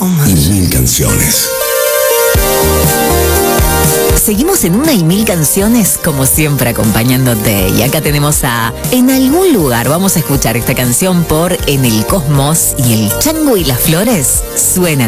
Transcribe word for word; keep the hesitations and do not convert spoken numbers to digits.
y mil canciones. Seguimos en Una y Mil Canciones, como siempre, acompañándote. Y acá tenemos a En algún lugar. Vamos a escuchar esta canción por En el Cosmos, y el Chango y las Flores suenan